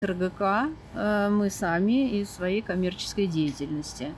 РГК мы сами из своей коммерческой деятельности.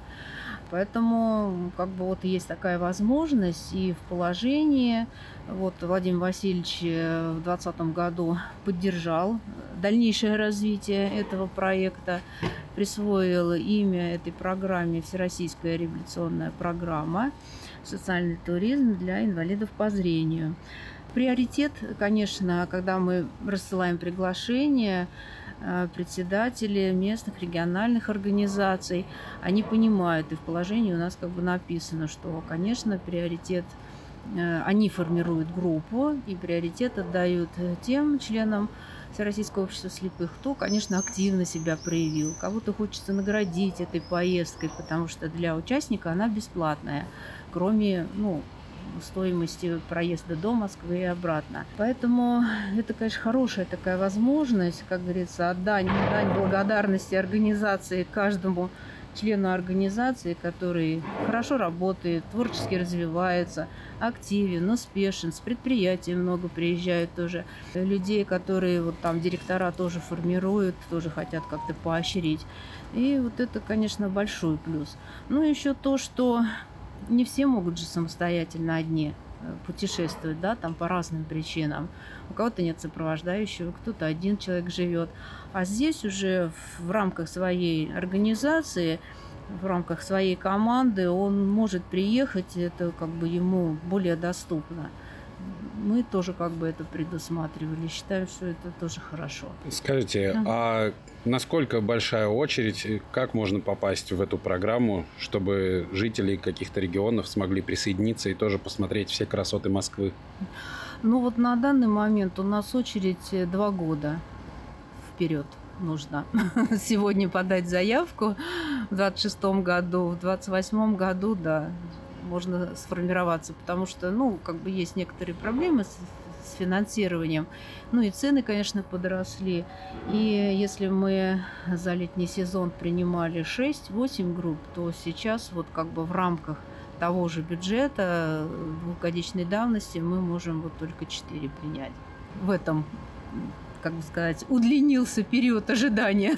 Поэтому есть такая возможность, и в положении Владимир Васильевич в 2020 году поддержал дальнейшее развитие этого проекта, присвоил имя этой программе «Всероссийская реабилитационная программа «Социальный туризм для инвалидов по зрению». Приоритет, конечно, когда мы рассылаем приглашения, председатели местных региональных организаций, они понимают, и в положении у нас написано, что, конечно, приоритет, они формируют группу, и приоритет отдают тем членам Всероссийского общества слепых, кто, конечно, активно себя проявил. Кого-то хочется наградить этой поездкой, потому что для участника она бесплатная, кроме, стоимости проезда до Москвы и обратно. Поэтому это, конечно, хорошая такая возможность, как говорится, отдать благодарности организации каждому члену организации, который хорошо работает, творчески развивается, активен, успешен. С предприятий много приезжают тоже людей, которые директора тоже формируют, тоже хотят как-то поощрить. И это, конечно, большой плюс. Еще то, что не все могут же самостоятельно одни путешествовать, по разным причинам. У кого-то нет сопровождающего, кто-то один человек живет. А здесь уже в рамках своей организации, в рамках своей команды он может приехать, это ему более доступно. Мы тоже это предусматривали, считаем, что это тоже хорошо. Скажите, а насколько большая очередь, как можно попасть в эту программу, чтобы жители каких-то регионов смогли присоединиться и тоже посмотреть все красоты Москвы? На данный момент у нас очередь 2 года вперед нужно. Сегодня подать заявку в 2026 году, в 2028 году, можно сформироваться, потому что, есть некоторые проблемы с финансированием. И цены, конечно, подросли. И если мы за летний сезон принимали 6-8 групп, то сейчас в рамках того же бюджета двухгодичной давности мы можем только 4 принять. В этом, удлинился период ожидания.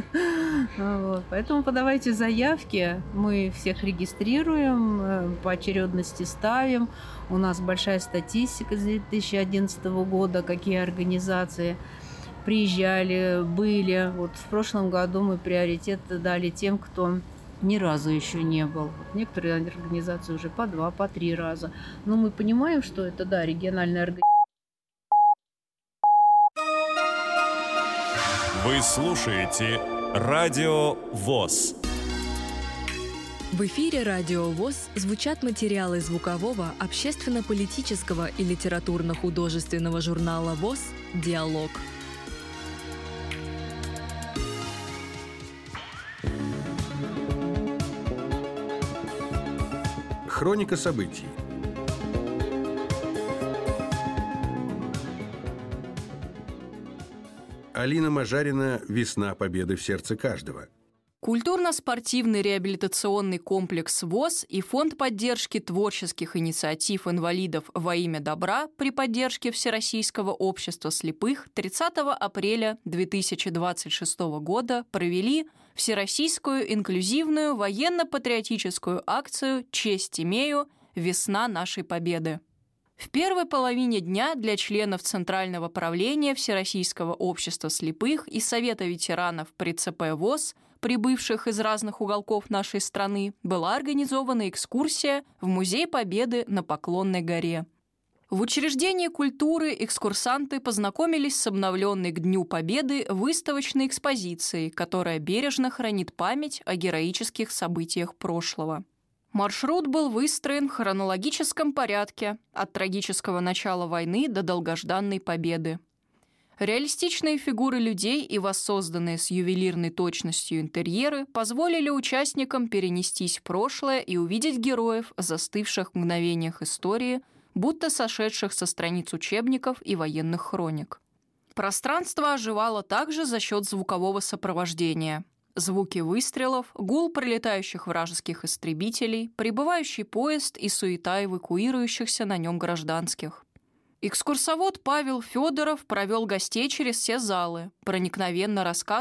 Поэтому подавайте заявки, мы всех регистрируем, по очередности ставим. У нас большая статистика с 2011 года, какие организации приезжали, были. В прошлом году мы приоритет дали тем, кто ни разу еще не был. Некоторые организации уже по 2, по 3 раза. Но мы понимаем, что это, региональная организация. Вы слушаете Радио ВОС. В эфире Радио ВОС звучат материалы звукового, общественно-политического и литературно-художественного журнала ВОС «Диалог». Хроника событий. Алина Мажарина «Весна победы в сердце каждого». Культурно-спортивный реабилитационный комплекс ВОС и Фонд поддержки творческих инициатив инвалидов во имя добра при поддержке Всероссийского общества слепых 30 апреля 2026 года провели Всероссийскую инклюзивную военно-патриотическую акцию «Честь имею. Весна нашей победы». В первой половине дня для членов Центрального правления Всероссийского общества слепых и Совета ветеранов при ЦП ВОС, прибывших из разных уголков нашей страны, была организована экскурсия в Музей Победы на Поклонной горе. В учреждении культуры экскурсанты познакомились с обновленной к Дню Победы выставочной экспозицией, которая бережно хранит память о героических событиях прошлого. Маршрут был выстроен в хронологическом порядке от трагического начала войны до долгожданной победы. Реалистичные фигуры людей и воссозданные с ювелирной точностью интерьеры позволили участникам перенестись в прошлое и увидеть героев, застывших в мгновениях истории, будто сошедших со страниц учебников и военных хроник. Пространство оживало также за счет звукового сопровождения. Звуки выстрелов, гул пролетающих вражеских истребителей, прибывающий поезд и суета эвакуирующихся на нем гражданских. Экскурсовод Павел Федоров провел гостей через все залы, проникновенно рассказывая